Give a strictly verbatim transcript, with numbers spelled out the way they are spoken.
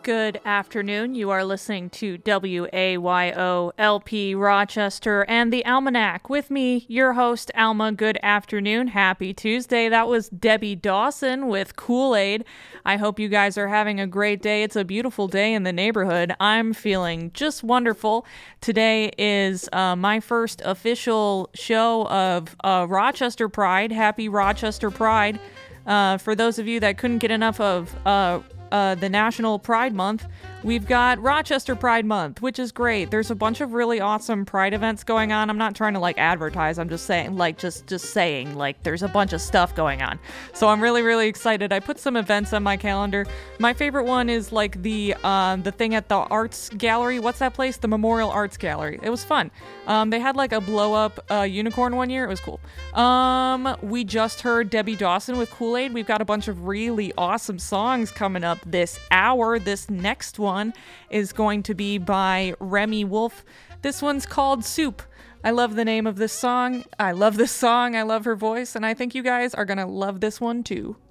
Good afternoon. You are listening to W A Y O L P Rochester and the Almanac. With me, your host, Alma. Good afternoon. Happy Tuesday. That was Debbie Dawson with Kool-Aid. I hope you guys are having a great day. It's a beautiful day in the neighborhood. I'm feeling just wonderful. Today is uh, my first official show of uh, Rochester Pride. Happy Rochester Pride. Uh, for those of you that couldn't get enough of uh, uh, the National Pride Month, we've got Rochester Pride Month, which is great. There's a bunch of really awesome Pride events going on. I'm not trying to like advertise. I'm just saying, like, just just saying, like, there's a bunch of stuff going on. So I'm really, really excited. I put some events on my calendar. My favorite one is like the um, the thing at the Arts Gallery. What's that place? The Memorial Arts Gallery. It was fun. Um, they had like a blow up uh, unicorn one year. It was cool. Um, we just heard Debbie Dawson with Kool-Aid. We've got a bunch of really awesome songs coming up this hour. This next one is going to be by Remy Wolf. This one's called Soup. I love the name of this song. I love this song. I love her voice. And I think you guys are going to love this one too.